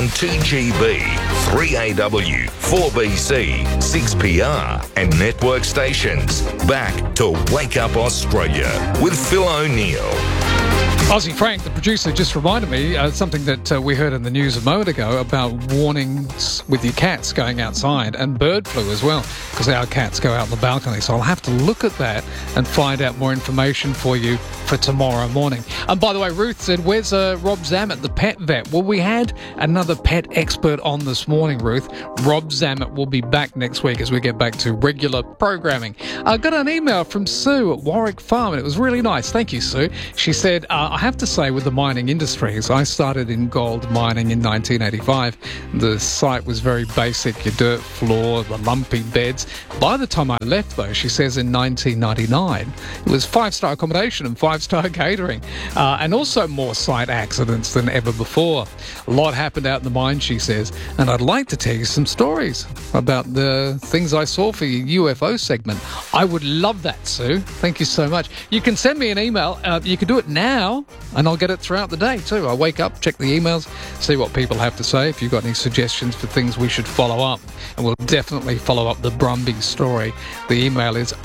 on 2GB, 3AW, 4BC, 6PR and network stations. Back to Wake Up Australia with Phil O'Neill. Aussie Frank, the producer, just reminded me something that we heard in the news a moment ago about warnings with your cats going outside and bird flu as well, because our cats go out on the balcony. So I'll have to look at that and find out more information for you for tomorrow morning. And by the way, Ruth said, where's Rob Zammit, the pet vet? Well, we had another pet expert on this morning, Ruth. Rob Zammit will be back next week as we get back to regular programming. I got an email from Sue at Warwick Farm, and it was really nice. Thank you, Sue. She said, I have to say, with the mining industries, I started in gold mining in 1985. The site was very basic, your dirt floor, the lumpy beds. By the time I left, though, she says in 1999, it was 5-star accommodation and 5-star catering, and also more site accidents than ever before. A lot happened out in the mine, she says, and I'd like to tell you some stories about the things I saw for your UFO segment. I would love that, Sue. Thank you so much. You can send me an email. You can do it now, and I'll get it throughout the day too. I wake up, check the emails, see what people have to say. If you've got any suggestions for things we should follow up, and we'll definitely follow up the Brumby story. The email is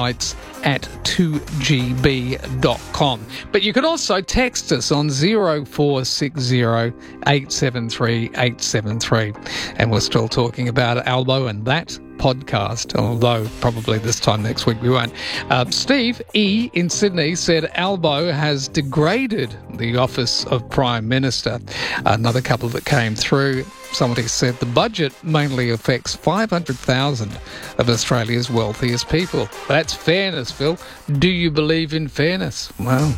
overnights@2gb.com. But you can also text us on 0460 873 873. And we're still talking about Albo and that podcast, although probably this time next week we won't. Steve E. in Sydney said Albo has degraded the office of Prime Minister. Another couple that came through, somebody said the budget mainly affects 500,000 of Australia's wealthiest people. That's fairness, Phil. Do you believe in fairness? Well,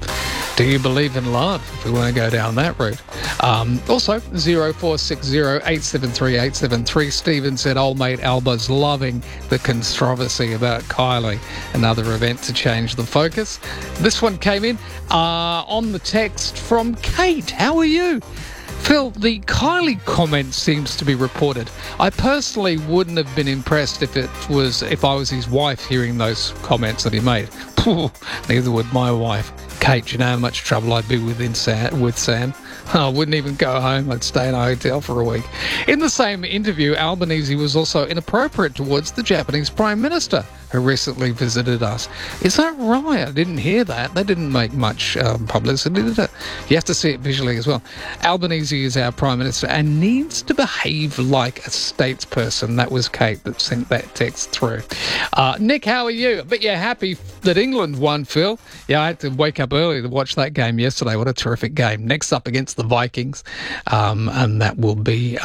do you believe in love, if we want to go down that route? Also, 0460 873 873. Stephen said, old mate Alba's loving the controversy about Kylie. Another event to change the focus. This one came in on the text from Kate. How are you? Phil, the Kylie comment seems to be reported. I personally wouldn't have been impressed if I was his wife hearing those comments that he made. Neither would my wife. Kate, you know how much trouble I'd be with Sam? I wouldn't even go home. I'd stay in a hotel for a week. In the same interview, Albanese was also inappropriate towards the Japanese Prime Minister, who recently visited us. Is that right? I didn't hear that. They didn't make much publicity, did it? You have to see it visually as well. Albanese is our Prime Minister and needs to behave like a statesperson. That was Kate that sent that text through. Nick, how are you? I bet you're happy that England won, Phil. Yeah, I had to wake up early to watch that game yesterday. What a terrific game. Next up against the Vikings, and that will be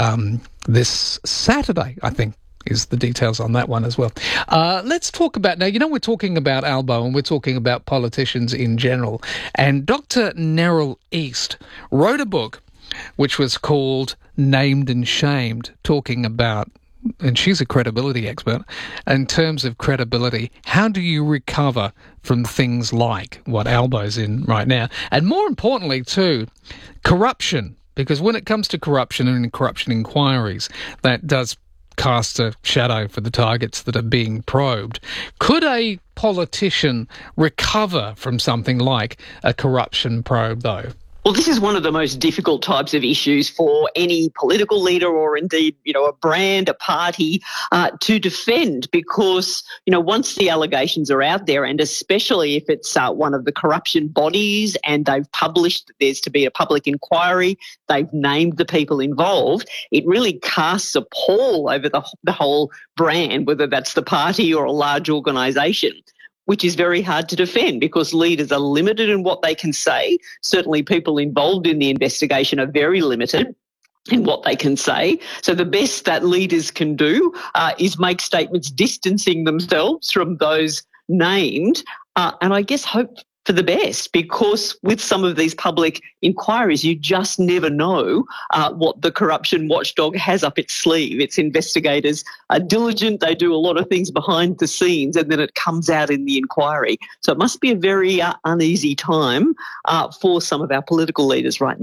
this Saturday, I think, is the details on that one as well. Let's talk about, now, we're talking about Albo and we're talking about politicians in general, and Dr. Neril East wrote a book which was called Named and Shamed, talking about, and she's a credibility expert, in terms of credibility, how do you recover from things like what Albo's in right now? And more importantly, too, corruption. Because when it comes to corruption and corruption inquiries, that does cast a shadow for the targets that are being probed. Could a politician recover from something like a corruption probe, though? Well, this is one of the most difficult types of issues for any political leader or indeed, a brand, a party to defend, because, once the allegations are out there, and especially if it's one of the corruption bodies and they've published that there's to be a public inquiry, they've named the people involved, it really casts a pall over the whole brand, whether that's the party or a large organisation, which is very hard to defend because leaders are limited in what they can say. Certainly people involved in the investigation are very limited in what they can say. So the best that leaders can do is make statements distancing themselves from those named, and I guess hope for the best, because with some of these public inquiries, you just never know what the corruption watchdog has up its sleeve. Its investigators are diligent, they do a lot of things behind the scenes, and then it comes out in the inquiry. So it must be a very uneasy time for some of our political leaders right now.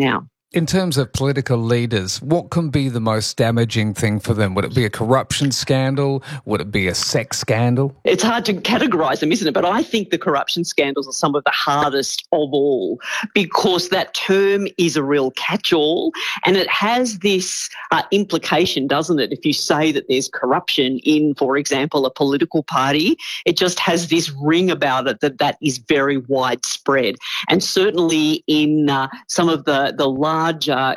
In terms of political leaders, what can be the most damaging thing for them? Would it be a corruption scandal? Would it be a sex scandal? It's hard to categorise them, isn't it? But I think the corruption scandals are some of the hardest of all, because that term is a real catch-all, and it has this implication, doesn't it? If you say that there's corruption in, for example, a political party, it just has this ring about it that is very widespread. And certainly in some of the large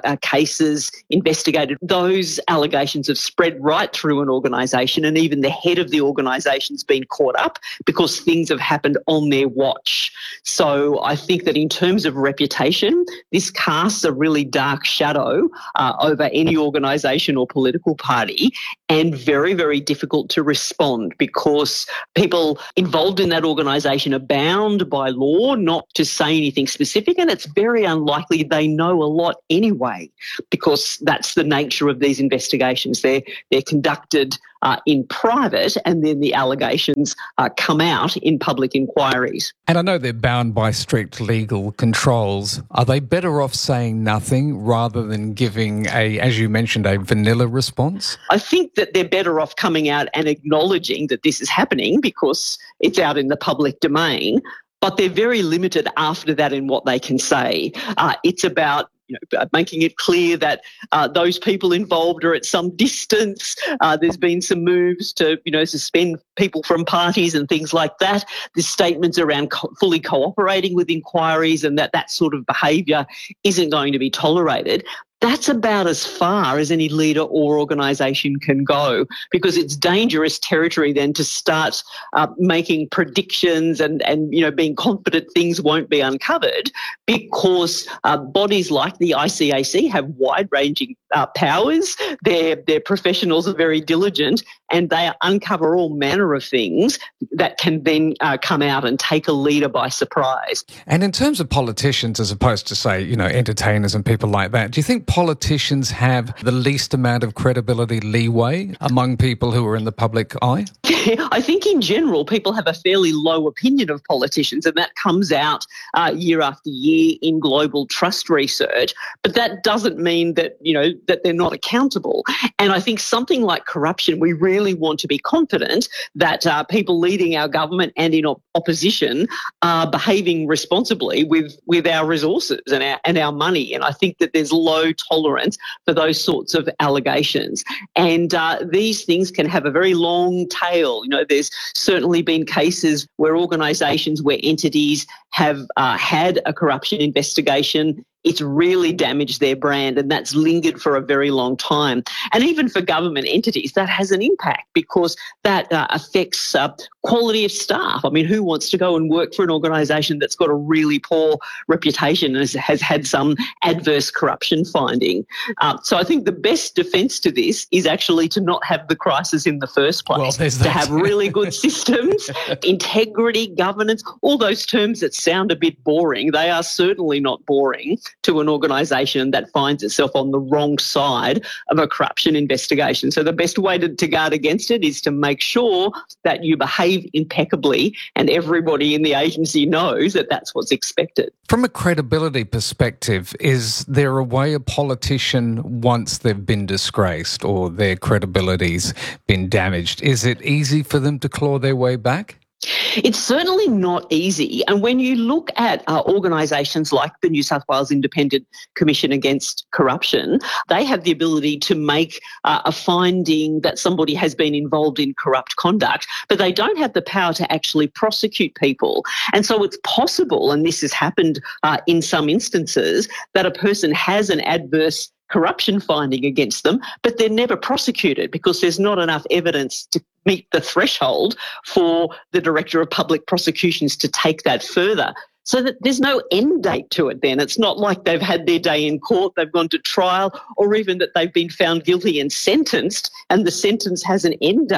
cases investigated, those allegations have spread right through an organisation, and even the head of the organisation's been caught up because things have happened on their watch. So I think that in terms of reputation, this casts a really dark shadow over any organisation or political party, and very, very difficult to respond, because people involved in that organisation are bound by law not to say anything specific, and it's very unlikely they know a lot anyway, because that's the nature of these investigations. They're conducted in private, and then the allegations come out in public inquiries. And I know they're bound by strict legal controls. Are they better off saying nothing rather than giving as you mentioned, a vanilla response? I think that they're better off coming out and acknowledging that this is happening because it's out in the public domain, but they're very limited after that in what they can say. It's about making it clear that those people involved are at some distance. There's been some moves to, suspend people from parties and things like that. There's statements around fully cooperating with inquiries, and that sort of behaviour isn't going to be tolerated. That's about as far as any leader or organisation can go, because it's dangerous territory then to start making predictions and being confident things won't be uncovered, because bodies like the ICAC have wide-ranging powers. Their professionals are very diligent, and they uncover all manner of things that can then come out and take a leader by surprise. And in terms of politicians, as opposed to, say, entertainers and people like that, do you think politicians have the least amount of credibility leeway among people who are in the public eye? I think in general people have a fairly low opinion of politicians, and that comes out year after year in global trust research. But that doesn't mean that, that they're not accountable. And I think something like corruption, we really want to be confident that people leading our government and in opposition are behaving responsibly with our resources and our money. And I think that there's low tolerance for those sorts of allegations. And these things can have a very long tail. There's certainly been cases where organisations, where entities have had a corruption investigation. It's really damaged their brand, and that's lingered for a very long time. And even for government entities, that has an impact, because that affects quality of staff. I mean, who wants to go and work for an organisation that's got a really poor reputation and has had some adverse corruption finding? So I think the best defence to this is actually to not have the crisis in the first place, to have really good systems, integrity, governance, all those terms that sound a bit boring. They are certainly not boring to an organisation that finds itself on the wrong side of a corruption investigation. So the best way to guard against it is to make sure that you behave impeccably, and everybody in the agency knows that that's what's expected. From a credibility perspective, is there a way a politician, once they've been disgraced or their credibility's been damaged, is it easy for them to claw their way back? It's certainly not easy. And when you look at organisations like the New South Wales Independent Commission Against Corruption, they have the ability to make a finding that somebody has been involved in corrupt conduct, but they don't have the power to actually prosecute people. And so it's possible, and this has happened in some instances, that a person has an adverse corruption finding against them, but they're never prosecuted because there's not enough evidence to meet the threshold for the Director of Public Prosecutions to take that further. So that there's no end date to it then. It's not like they've had their day in court, they've gone to trial, or even that they've been found guilty and sentenced, and the sentence has an end date.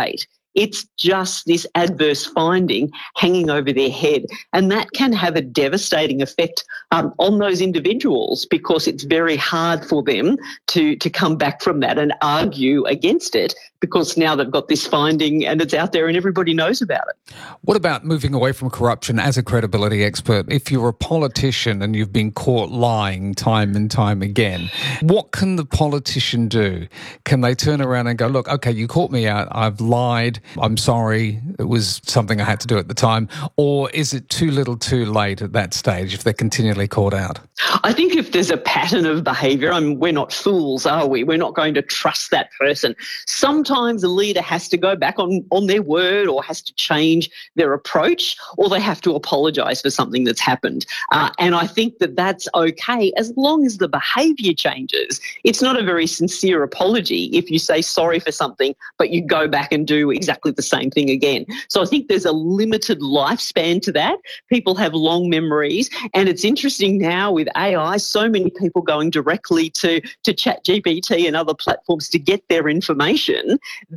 It's just this adverse finding hanging over their head. And that can have a devastating effect on those individuals, because it's very hard for them to come back from that and argue against it, because now they've got this finding and it's out there and everybody knows about it. What about moving away from corruption as a credibility expert? If you're a politician and you've been caught lying time and time again, what can the politician do? Can they turn around and go, look, okay, you caught me out, I've lied, I'm sorry, it was something I had to do at the time? Or is it too little too late at that stage if they're continually caught out? I think if there's a pattern of behaviour, we're not fools, are we? We're not going to trust that person. Sometimes a leader has to go back on their word, or has to change their approach, or they have to apologise for something that's happened. And I think that that's okay as long as the behaviour changes. It's not a very sincere apology if you say sorry for something, but you go back and do exactly the same thing again. So I think there's a limited lifespan to that. People have long memories, and it's interesting now with AI, so many people going directly to ChatGPT and other platforms to get their information.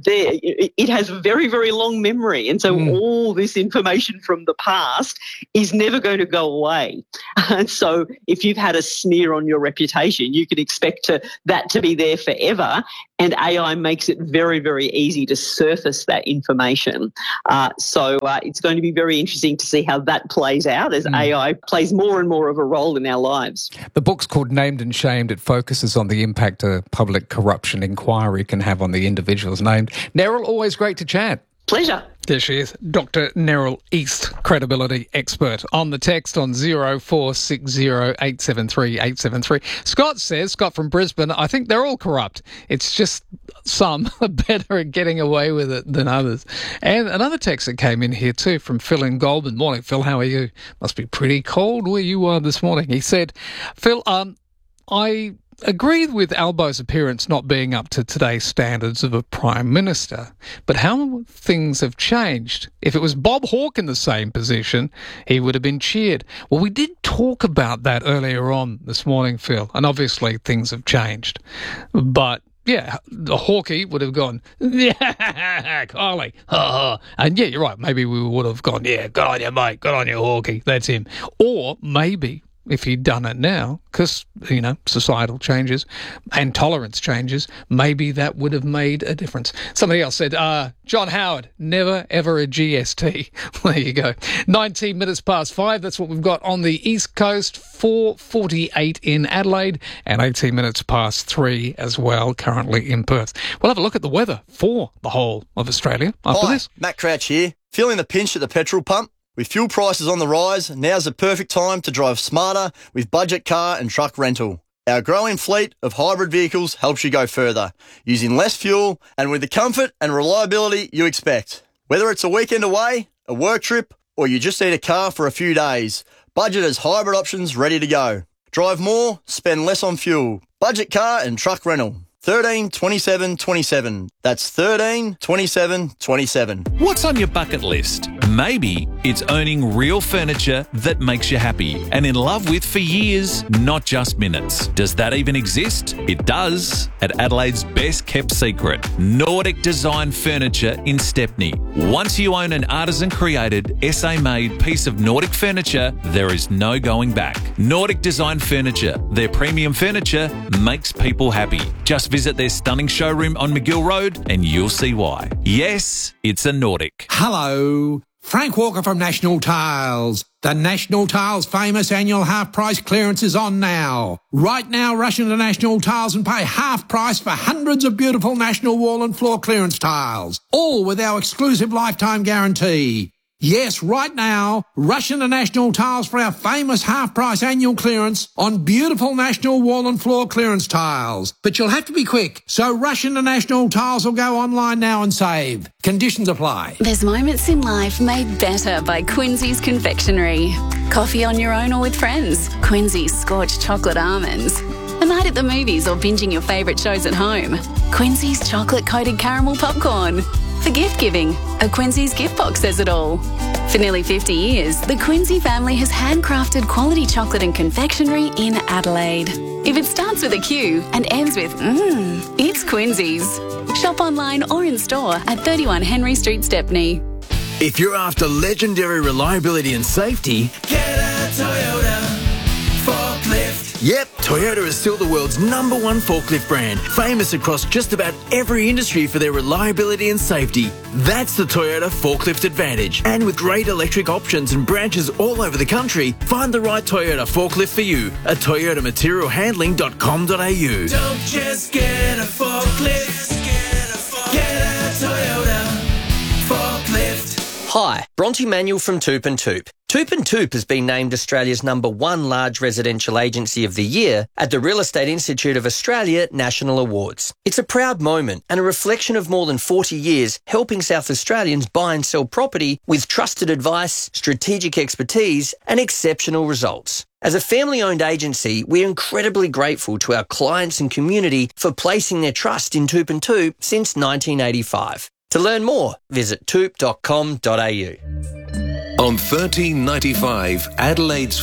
It has a very, very long memory. And so all this information from the past is never going to go away. And so if you've had a smear on your reputation, you can expect that to be there forever. And AI makes it very, very easy to surface that information. So it's going to be very interesting to see how that plays out as AI plays more and more of a role in our lives. The book's called Named and Shamed. It focuses on the impact a public corruption inquiry can have on the individuals named. Neril, always great to chat. Pleasure. There she is, Dr. Neril East, credibility expert. On the text on 0460 873 873. Scott from Brisbane, I think they're all corrupt. It's just some are better at getting away with it than others. And another text that came in here too from Phil in Goulburn. Morning, Phil, how are you? Must be pretty cold where you are this morning. He said, Phil, I agree with Albo's appearance not being up to today's standards of a Prime Minister, but how things have changed. If it was Bob Hawke in the same position, he would have been cheered. Well, we did talk about that earlier on this morning, Phil, and obviously things have changed. But yeah, the Hawkey would have gone, yeah, Carly, ha ha. And yeah, you're right, maybe we would have gone, yeah, good on you, mate, good on you, Hawkey, that's him. Or maybe if he'd done it now, because, societal changes and tolerance changes, maybe that would have made a difference. Somebody else said, John Howard, never, ever a GST. There you go. 19 minutes past 5. That's what we've got on the East Coast. 4:48 in Adelaide and 18 minutes past 3 as well, currently in Perth. We'll have a look at the weather for the whole of Australia after this. Matt Crouch here. Feeling the pinch at the petrol pump? With fuel prices on the rise, now's the perfect time to drive smarter with budget car and truck rental. Our growing fleet of hybrid vehicles helps you go further, using less fuel and with the comfort and reliability you expect. Whether it's a weekend away, a work trip, or you just need a car for a few days, Budget has hybrid options ready to go. Drive more, spend less on fuel. Budget car and truck rental. 13 27 27. That's 13 27 27. What's on your bucket list? Maybe it's owning real furniture that makes you happy and in love with for years, not just minutes. Does that even exist? It does. At Adelaide's best kept secret, Nordic Design Furniture in Stepney. Once you own an artisan created, SA made piece of Nordic furniture, there is no going back. Nordic Design Furniture, their premium furniture makes people happy. Just visit their stunning showroom on McGill Road and you'll see why. Yes, it's a Nordic. Hello, Frank Walker from National Tiles. The National Tiles famous annual half-price clearance is on now. Right now, rush into National Tiles and pay half price for hundreds of beautiful National wall and floor clearance tiles, all with our exclusive lifetime guarantee. Yes, right now, rush into National Tiles for our famous half-price annual clearance on beautiful National wall and floor clearance tiles. But you'll have to be quick, so rush into National Tiles or go online now and save. Conditions apply. There's moments in life made better by Quincy's Confectionery. Coffee on your own or with friends. Quincy's Scorched Chocolate Almonds. A night at the movies or binging your favourite shows at home. Quincy's Chocolate-Coated Caramel Popcorn. For gift giving, a Quincy's gift box says it all. For nearly 50 years, the Quincy family has handcrafted quality chocolate and confectionery in Adelaide. If it starts with a Q and ends with it's Quincy's. Shop online or in store at 31 Henry Street, Stepney. If you're after legendary reliability and safety, get a Toyota forklift. Yep, Toyota is still the world's #1 forklift brand, famous across just about every industry for their reliability and safety. That's the Toyota Forklift Advantage. And with great electric options and branches all over the country, find the right Toyota forklift for you at toyotamaterialhandling.com.au. Don't just get a forklift, get a Toyota forklift. Hi, Bronte Manuel from Toop and Toop. Toop and Toop has been named Australia's #1 large residential agency of the year at the Real Estate Institute of Australia National Awards. It's a proud moment and a reflection of more than 40 years helping South Australians buy and sell property with trusted advice, strategic expertise and exceptional results. As a family-owned agency, we're incredibly grateful to our clients and community for placing their trust in Toop and Toop since 1985. To learn more, visit toop.com.au. On 1395 Adelaide's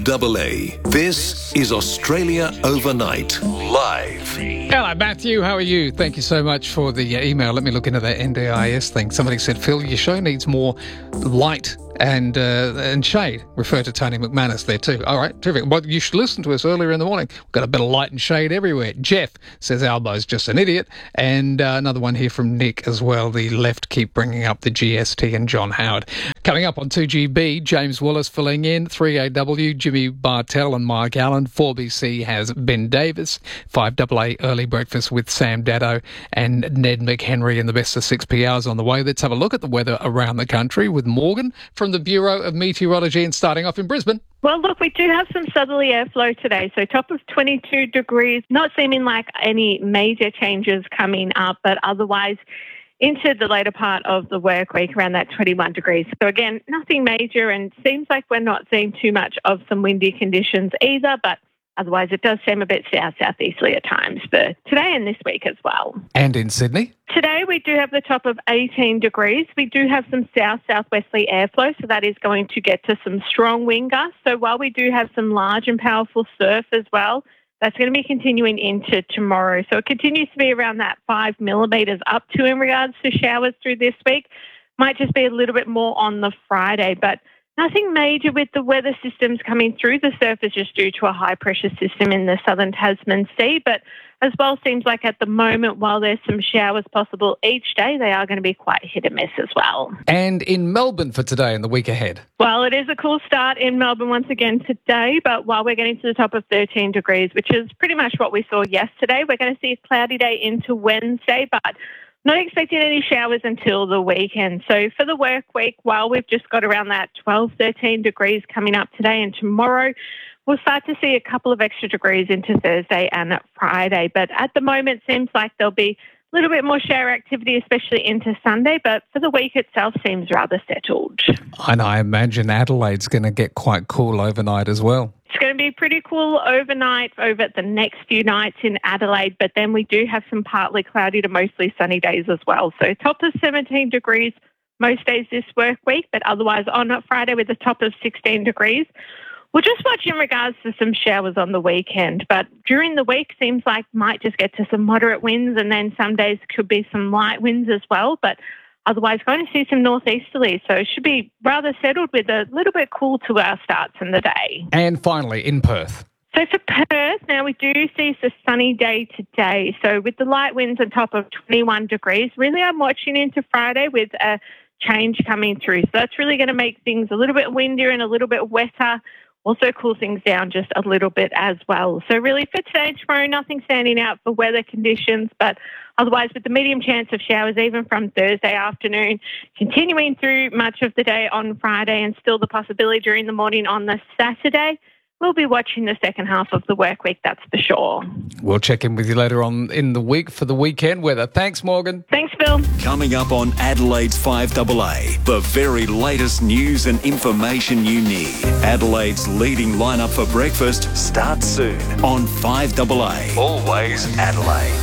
5AA, this is Australia Overnight, live. Hello, Matthew. How are you? Thank you so much for the email. Let me look into that NDIS thing. Somebody said, Phil, your show needs more light and shade. Refer to Tony McManus there too. All right, terrific. Well, you should listen to us earlier in the morning. We've got a bit of light and shade everywhere. Jeff says Albo's just an idiot. And another one here from Nick as well. The left keep bringing up the GST and John Howard. Coming up on 2GB, James Wallace filling in. 3AW, Jimmy Bartell and Mark Allen. 4BC has Ben Davis. 5AA, Early Breakfast with Sam Daddo and Ned McHenry in the best of 6PRs on the way. Let's have a look at the weather around the country with Morgan from the Bureau of Meteorology and starting off in Brisbane. Well, look, we do have some southerly airflow today, so top of 22 degrees, not seeming like any major changes coming up, but otherwise into the later part of the work week around that 21 degrees. So again, nothing major and seems like we're not seeing too much of some windy conditions either, but otherwise it does seem a bit southeasterly at times for today and this week as well. And in Sydney? Today we do have the top of 18 degrees. We do have some south-southwesterly airflow, so that is going to get to some strong wind gusts. So while we do have some large and powerful surf as well, that's going to be continuing into tomorrow. So it continues to be around that 5 millimetres up to in regards to showers through this week. Might just be a little bit more on the Friday, but nothing major with the weather systems coming through. The surf is just due to a high-pressure system in the southern Tasman Sea, but as well seems like at the moment, while there's some showers possible each day, they are going to be quite hit and miss as well. And in Melbourne for today and the week ahead? Well, it is a cool start in Melbourne once again today, but while we're getting to the top of 13 degrees, which is pretty much what we saw yesterday, we're going to see a cloudy day into Wednesday, but not expecting any showers until the weekend. So for the work week, while we've just got around that 12, 13 degrees coming up today and tomorrow, we'll start to see a couple of extra degrees into Thursday and Friday. But at the moment, it seems like there'll be a little bit more shower activity, especially into Sunday. But for the week itself, seems rather settled. And I imagine Adelaide's going to get quite cool overnight as well. It's going to be pretty cool overnight over the next few nights in Adelaide, but then we do have some partly cloudy to mostly sunny days as well. So top of 17 degrees most days this work week, but otherwise on Friday with a top of 16 degrees. We'll just watch in regards to some showers on the weekend, but during the week seems like might just get to some moderate winds and then some days could be some light winds as well, but otherwise going to see some northeasterly, so it should be rather settled with a little bit cool to our starts in the day. And finally, in Perth. So for Perth, now we do see a sunny day today. So with the light winds on top of 21 degrees, really I'm watching into Friday with a change coming through. So that's really going to make things a little bit windier and a little bit wetter. Also cool things down just a little bit as well. So really for today and tomorrow, nothing standing out for weather conditions, but otherwise with the medium chance of showers even from Thursday afternoon, continuing through much of the day on Friday and still the possibility during the morning on the Saturday. We'll be watching the second half of the work week, that's for sure. We'll check in with you later on in the week for the weekend weather. Thanks, Morgan. Thanks, Phil. Coming up on Adelaide's 5AA, the very latest news and information you need. Adelaide's leading lineup for breakfast starts soon on 5AA. Always Adelaide.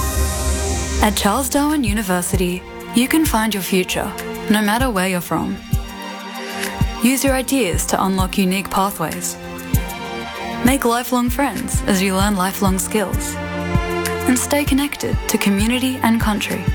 At Charles Darwin University, you can find your future, no matter where you're from. Use your ideas to unlock unique pathways. Make lifelong friends as you learn lifelong skills. and stay connected to community and country.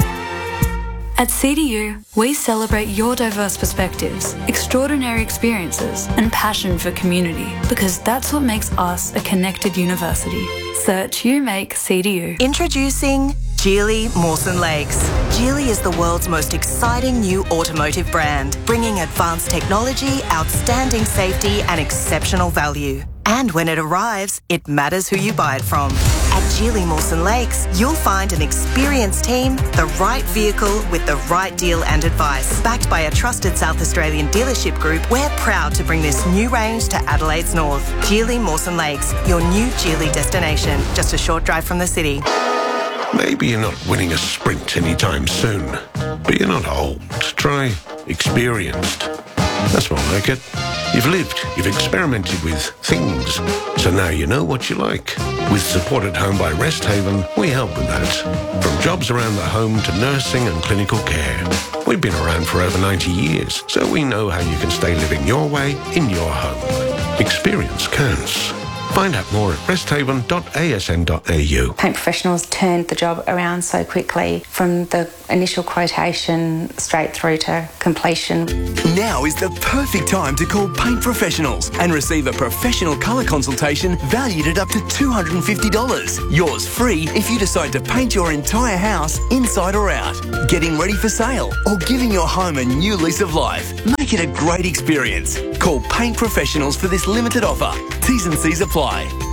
At CDU, we celebrate your diverse perspectives, extraordinary experiences, and passion for community, because that's what makes us a connected university. Search You Make CDU. Introducing Geely Mawson Lakes. Geely is the world's most exciting new automotive brand, bringing advanced technology, outstanding safety, and exceptional value. And when it arrives, it matters who you buy it from. At Geely Mawson Lakes, you'll find an experienced team, the right vehicle with the right deal and advice. Backed by a trusted South Australian dealership group, we're proud to bring this new range to Adelaide's north. Geely Mawson Lakes, your new Geely destination, just a short drive from the city. Maybe you're not winning a sprint anytime soon, but you're not old. Try experienced. That's more like it. You've lived, you've experimented with things, so now you know what you like. With Support at Home by Resthaven, we help with that. From jobs around the home to nursing and clinical care. We've been around for over 90 years, so we know how you can stay living your way in your home. Experience counts. Find out more at resthaven.asn.au. Paint Professionals turned the job around so quickly from the initial quotation straight through to completion. Now is the perfect time to call Paint Professionals and receive a professional colour consultation valued at up to $250. Yours free if you decide to paint your entire house inside or out, getting ready for sale, or giving your home a new lease of life. Make it a great experience. Call Paint Professionals for this limited offer. T's and C's apply.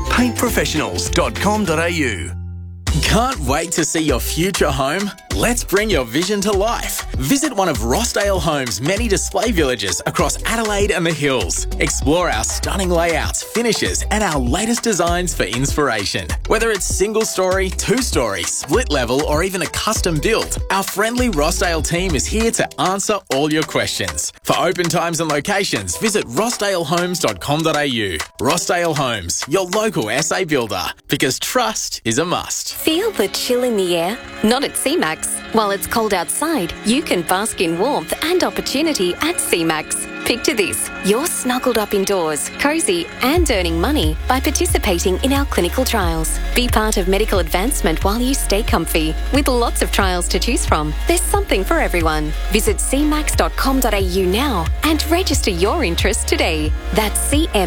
Paintprofessionals.com.au. Can't wait to see your future home? Let's bring your vision to life. Visit one of Rossdale Homes' many display villages across Adelaide and the Hills. Explore our stunning layouts, finishes, and our latest designs for inspiration. Whether it's single story, two-story, split level, or even a custom build, our friendly Rossdale team is here to answer all your questions. For open times and locations, visit rossdalehomes.com.au. Rossdale Homes, your local SA builder, because trust is a must. Feel the chill in the air? Not at CMAX. While it's cold outside, you can bask in warmth and opportunity at CMAX. Picture this, you're snuggled up indoors, cosy and earning money by participating in our clinical trials. Be part of medical advancement while you stay comfy. With lots of trials to choose from, there's something for everyone. Visit cmax.com.au now and register your interest today. That's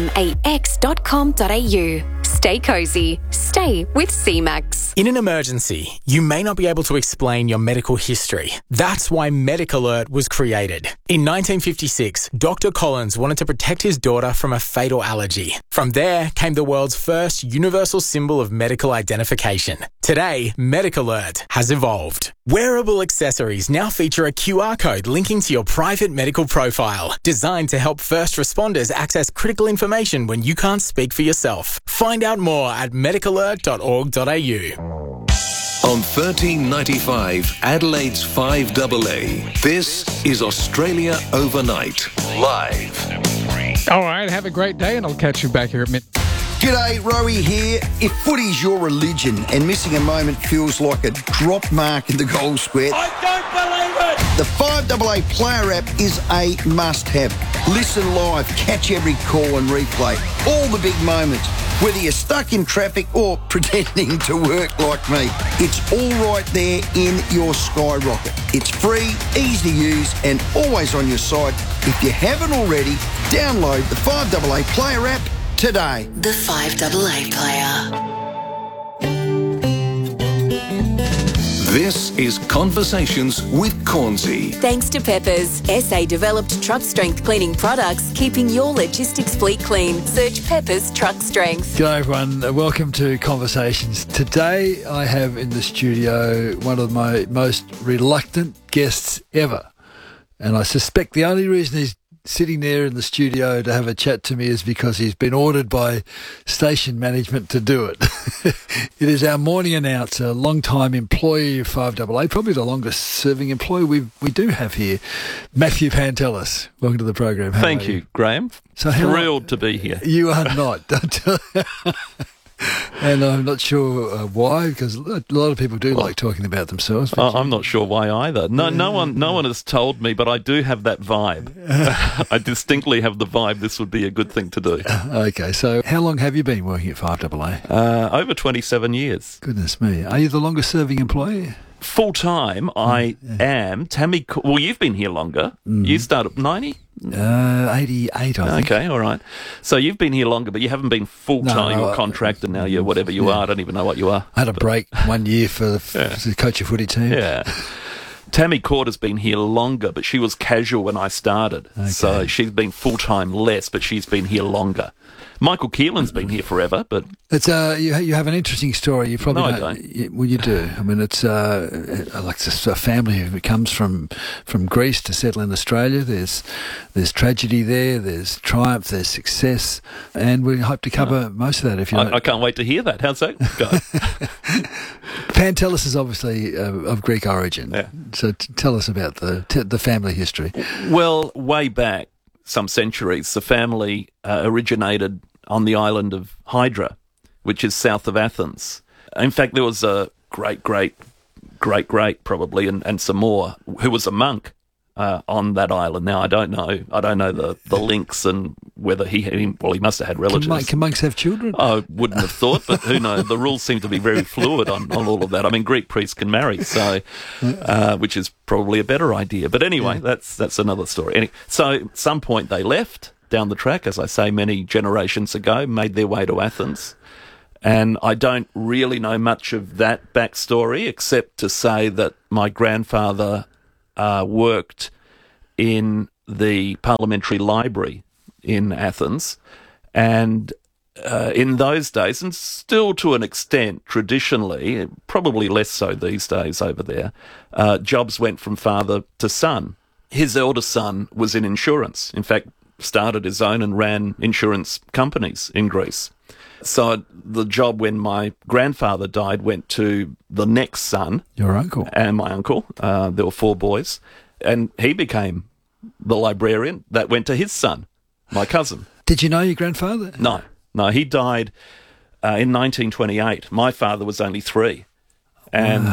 cmax.com.au. Stay cosy. Stay with CMAX. In an emergency, you may not be able to explain your medical history. That's why Medic Alert was created. In 1956, Dr. Collins wanted to protect his daughter from a fatal allergy. From there came the world's first universal symbol of medical identification. Today, Medic Alert has evolved. Wearable accessories now feature a QR code linking to your private medical profile, designed to help first responders access critical information when you can't speak for yourself. Find out more at medicalert.org.au. On 1395 Adelaide's 5AA, this is Australia Overnight, live. All right, have a great day, and I'll catch you back here at midnight. G'day, Rowie here. If footy's your religion and missing a moment feels like a drop mark in the goal square, I don't believe it! The 5AA Player app is a must-have. Listen live, catch every call and replay. All the big moments. Whether you're stuck in traffic or pretending to work like me, it's all right there in your Skyrocket. It's free, easy to use, and always on your side. If you haven't already, download the 5AA Player app today. The 5AA Player. This is Conversations with Cornsey. Thanks to Peppers, SA developed truck strength cleaning products, keeping your logistics fleet clean. Search Peppers Truck Strength. G'day everyone, welcome to Conversations. Today I have in the studio one of my most reluctant guests ever. And I suspect the only reason he's sitting there in the studio to have a chat to me is because he's been ordered by station management to do it. It is our morning announcer, long-time employee of 5AA, probably the longest-serving employee we do have here, Matthew Pantelis. Welcome to the program. Thank you, Graham. Thrilled to be here. You are not. And I'm not sure why, because a lot of people do like talking about themselves. I'm not sure why either. No one has told me, but I do have that vibe. I distinctly have the vibe this would be a good thing to do. Okay, so how long have you been working at 5AA? Over 27 years. Goodness me. Are you the longest serving employee? Full-time, I am. Tammy, well, you've been here longer. You started 90? 88, I think. Okay, all right. So you've been here longer, but you haven't been full-time or contractor. Now you're whatever you are. I don't even know what you are. I had a break 1 year to coach a footy team. Yeah. Tammy Court has been here longer, but she was casual when I started. Okay. So she's been full-time less, but she's been here longer. Michael Keelan's been here forever, but it's you have an interesting story. You probably I don't. Well, you do. I mean, it's like a family who comes from Greece to settle in Australia. There's tragedy there. There's triumph. There's success, and we hope to cover most of that. If you I can't wait to hear that. How's that go? Pantelis is obviously of Greek origin. Yeah. So tell us about the family history. Well, way back, some centuries, the family originated on the island of Hydra, which is south of Athens. In fact, there was a great probably, and some more, who was a monk on that island. Now, I don't know the links and whether he must have had relatives. Can monks have children? I wouldn't have thought, but who knows? The rules seem to be very fluid on all of that. I mean, Greek priests can marry, so which is probably a better idea. But anyway, that's another story. So at some point they left down the track, as I say, many generations ago, made their way to Athens. And I don't really know much of that backstory, except to say that my grandfather worked in the parliamentary library in Athens. And in those days, and still to an extent traditionally, probably less so these days over there, jobs went from father to son. His eldest son was in insurance. In fact, started his own and ran insurance companies in Greece. So the job when my grandfather died went to the next son. Your uncle. And my uncle. There were 4 boys. And he became the librarian. That went to his son, my cousin. Did you know your grandfather? No, he died in 1928. My father was only 3. And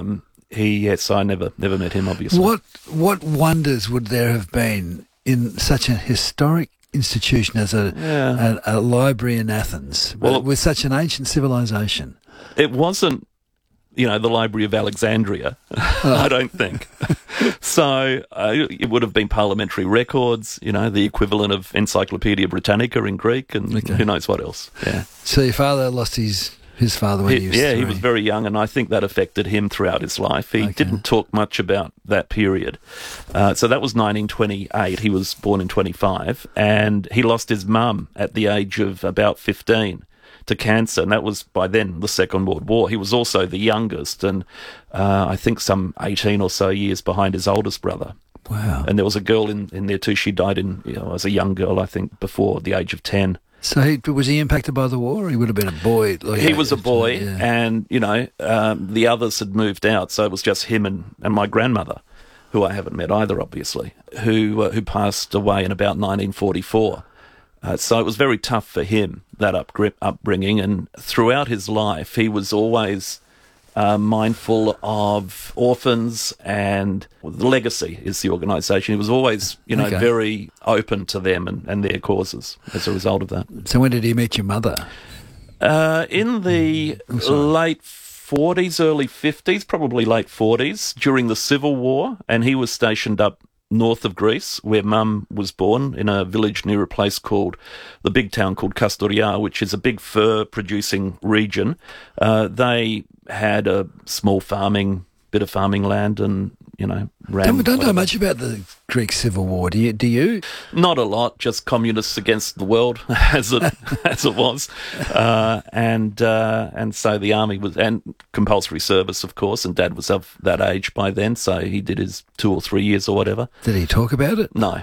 I never met him, obviously. What wonders would there have been in such a historic institution as a library in Athens, with such an ancient civilization? It wasn't, the Library of Alexandria, I don't think. So it would have been parliamentary records, the equivalent of Encyclopedia Britannica in Greek, and who knows what else. Yeah. So your father lost his father when he was 3. He was very young, and I think that affected him throughout his life. He didn't talk much about that period. So that was 1928. He was born in 25, and he lost his mum at the age of about 15 to cancer, and that was by then the Second World War. He was also the youngest, and I think some 18 or so years behind his oldest brother. Wow. And there was a girl in there too. She died as a young girl, I think, before the age of 10. So was he impacted by the war? Or he would have been a boy. He was a boy, and the others had moved out, so it was just him and my grandmother, who I haven't met either, obviously, who passed away in about 1944. So it was very tough for him, that upbringing, and throughout his life he was always mindful of orphans, and the Legacy is the organisation. He was always, very open to them and their causes as a result of that. So when did he meet your mother? In the late 40s, early 50s, probably late 40s, during the Civil War, and he was stationed up north of Greece, where Mum was born, in a village near a place called, the big town called Kastoria, which is a big fur-producing region. They had a small bit of farming land, and, ran... Don't know much about the Greek Civil War, do you? Not a lot, just communists against the world, as it was. And so the army was, and compulsory service, of course, and Dad was of that age by then, so he did his 2 or 3 years or whatever. Did he talk about it? No.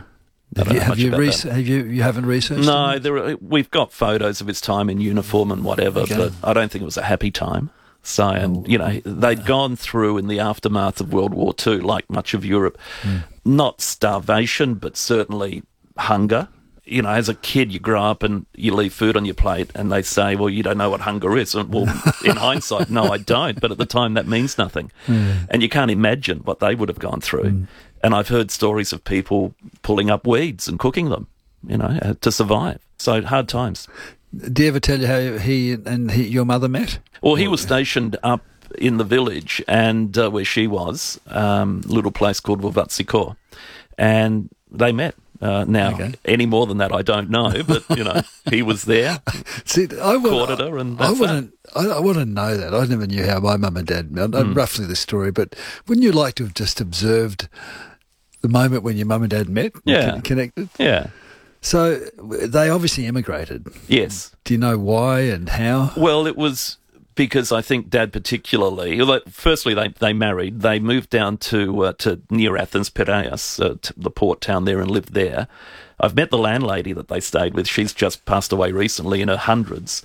You haven't researched? No, we've got photos of his time in uniform and whatever, but I don't think it was a happy time. So, and, they'd gone through in the aftermath of World War II, like much of Europe, not starvation, but certainly hunger. you know, as a kid, you grow up and you leave food on your plate and they say, well, you don't know what hunger is. And, well, in hindsight, no, I don't. But at the time, that means nothing. And you can't imagine what they would have gone through. And I've heard stories of people pulling up weeds and cooking them, you know, to survive. So hard times. Did he ever tell you how he and your mother met? Well, he was stationed up in the village and where she was, a little place called Wavatsiko. And they met. Any more than that, I don't know. But, you know, he was there, courted her, and that's I want to know that. I never knew how my mum and dad met. I know roughly the story, but wouldn't you like to have just observed the moment when your mum and dad met? Yeah. Connected? Yeah. So they obviously emigrated. Yes. Do you know why and how? Well, it was because I think Dad particularly, firstly, they married. They moved down to near Athens, Piraeus, the port town there, and lived there. I've met the landlady that they stayed with. She's just passed away recently in her hundreds,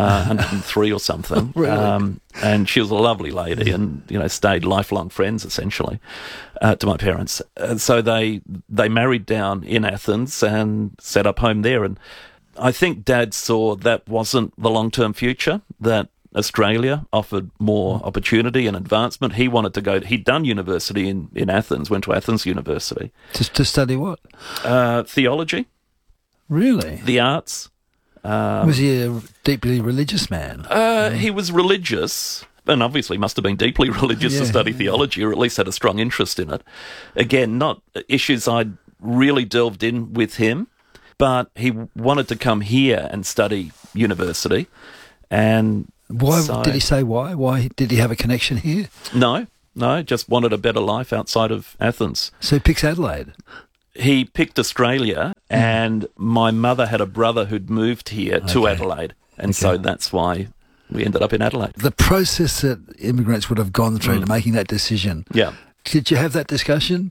103 or something. Really? And she was a lovely lady and, you know, stayed lifelong friends, essentially, to my parents. So they married down in Athens and set up home there. And I think Dad saw that wasn't the long-term future, that Australia offered more opportunity and advancement. He wanted to go. He'd done university in Athens, went to Athens University. To study what? Theology. Really? The arts. Was he a deeply religious man? He was religious, and obviously must have been deeply religious to study theology, or at least had a strong interest in it. Again, not issues I'd really delved in with him, but he wanted to come here and study university. And why did he say why? Why did he have a connection here? No, just wanted a better life outside of Athens. So he picks Adelaide. He picked Australia, and my mother had a brother who'd moved here to Adelaide, and so that's why we ended up in Adelaide. The process that immigrants would have gone through to making that decision. Yeah. Did you have that discussion?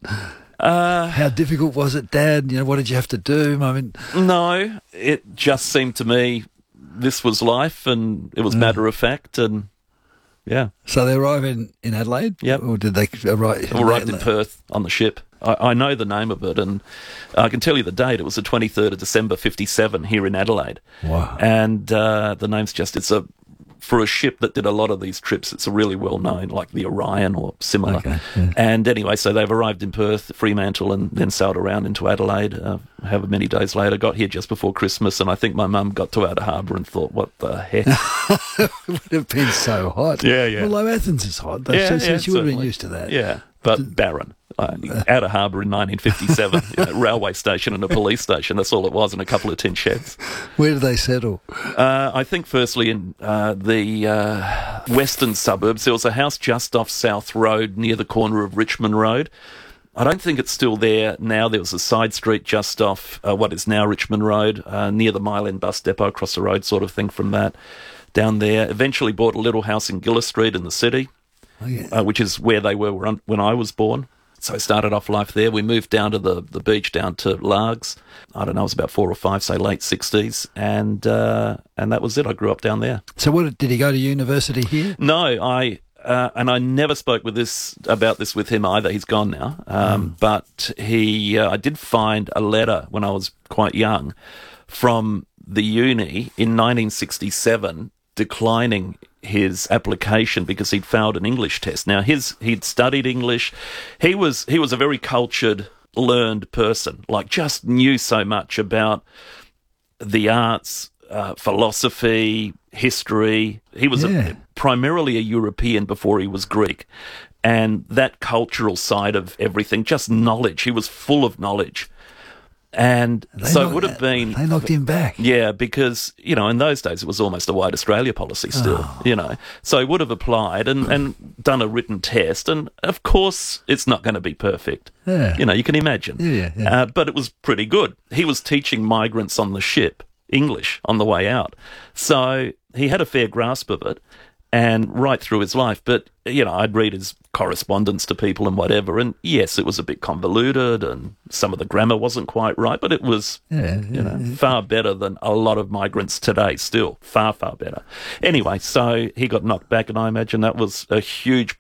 How difficult was it, Dad? You know, what did you have to do? I mean, no, it just seemed to me this was life, and it was matter of fact, and yeah. So they arrive in Adelaide? Yep. Or did they arrive? Arrived in Perth on the ship. I know the name of it, and I can tell you the date. It was the 23rd of December, 57, here in Adelaide. Wow. And the name's for a ship that did a lot of these trips, it's a really well-known, like the Orion or similar. Okay, yeah. And anyway, so they've arrived in Perth, Fremantle, and then sailed around into Adelaide, however many days later, got here just before Christmas, and I think my mum got to Outer Harbour and thought, what the heck? It would have been so hot. Yeah. Although Athens is hot. She would have been used to that. Yeah, but barren. Outer Harbour in 1957, railway station and a police station. That's all it was, and a couple of tin sheds. Where did they settle? I think firstly in the western suburbs. There was a house just off South Road near the corner of Richmond Road. I don't think it's still there now. There was a side street just off what is now Richmond Road, near the Mile End bus depot, across the road sort of thing from that, down there. Eventually bought a little house in Gillis Street in the city, which is where they were when I was born. So I started off life there. We moved down to the beach, down to Largs. I don't know, it was about 4 or 5, say late 60s. And that was it. I grew up down there. So did he go to university here? No, and I never spoke about this with him either. He's gone now. But I did find a letter when I was quite young from the uni in 1967 declining his application because he'd failed an English test. Now, he'd studied English. He was a very cultured, learned person, like just knew so much about the arts, philosophy, history. He was primarily a European before he was Greek. And that cultural side of everything, just knowledge. He was full of knowledge. And it would have been... They knocked him back. Yeah, because, in those days it was almost a White Australia policy still, So he would have applied and done a written test, and of course it's not going to be perfect. Yeah. You can imagine. Yeah. But it was pretty good. He was teaching migrants on the ship English on the way out. So he had a fair grasp of it and right through his life. But, I'd read his correspondence to people and whatever, and yes, it was a bit convoluted and some of the grammar wasn't quite right, but it was far better than a lot of migrants today still. Far, far better. Anyway, so he got knocked back, and I imagine that was a huge blow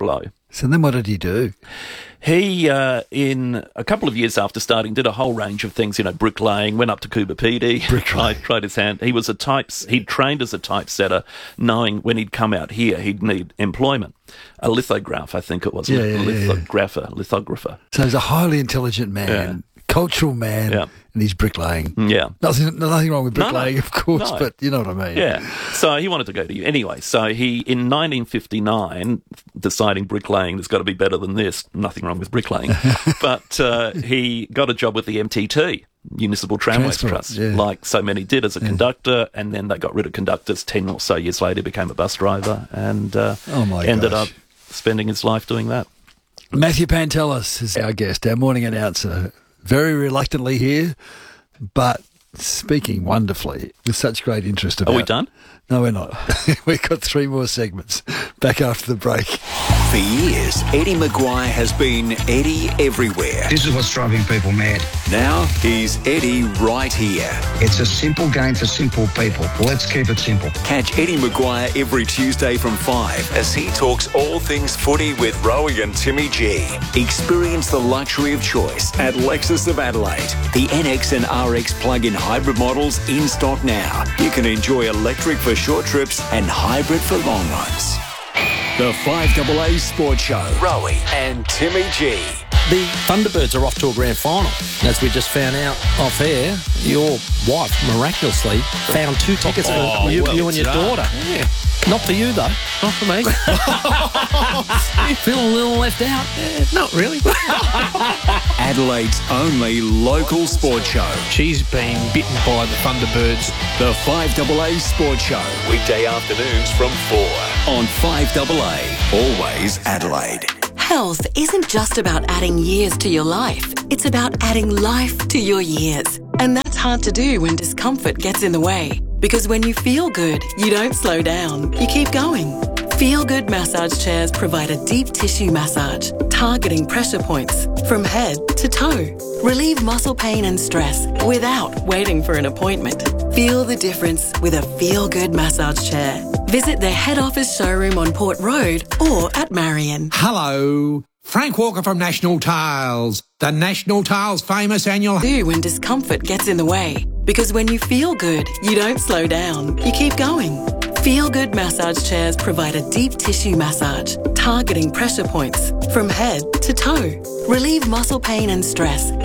So then what did he do? He, in a couple of years after starting, did a whole range of things, bricklaying, went up to Coober Pedy, tried his hand. He'd trained as a typesetter, knowing when he'd come out here, he'd need employment. A lithograph, I think it was. Lithographer. So he's a highly intelligent man, cultural man, and he's bricklaying. Yeah. Nothing wrong with bricklaying, of course, but you know what I mean. Yeah. So he wanted to go to you. Anyway, so he, in 1959, deciding bricklaying has got to be better than this, nothing wrong with bricklaying, but he got a job with the MTT, Municipal Tramways Trust, like so many did as a conductor, and then they got rid of conductors 10 or so years later, became a bus driver, and ended up spending his life doing that. Matthew Pantelis is our guest, our morning announcer. Very reluctantly here, but speaking wonderfully with such great interest about... Are we done? No, we're not. We've got 3 more segments. Back after the break. For years, Eddie Maguire has been Eddie everywhere. This is what's driving people mad. Now he's Eddie right here. It's a simple game for simple people. Let's keep it simple. Catch Eddie Maguire every Tuesday from 5 as he talks all things footy with Rowie and Timmy G. Experience the luxury of choice at Lexus of Adelaide. The NX and RX plug-in hybrid models in stock now. You can enjoy electric for short trips and hybrid for long runs. The 5AA Sports Show. Rowie and Timmy G. The Thunderbirds are off to a grand final. As we just found out off air, your wife miraculously found 2 tickets for you and your daughter. Yeah. Not for you, though. Not for me. Feeling a little left out? Not really. Adelaide's only local sports show. She's been bitten by the Thunderbirds. The 5AA Sports Show. Weekday afternoons from 4 on 5AA. Always Adelaide. Health isn't just about adding years to your life. It's about adding life to your years. And that's hard to do when discomfort gets in the way. Because when you feel good, you don't slow down. You keep going. Feel Good massage chairs provide a deep tissue massage, targeting pressure points from head to toe. Relieve muscle pain and stress without waiting for an appointment. Feel the difference with a Feel Good massage chair. Visit their head office showroom on Port Road or at Marion. Hello. Frank Walker from National Tiles. The National Tiles famous annual... ...when discomfort gets in the way. Because when you feel good, you don't slow down. You keep going. Feel Good massage chairs provide a deep tissue massage, targeting pressure points from head to toe. Relieve muscle pain and stress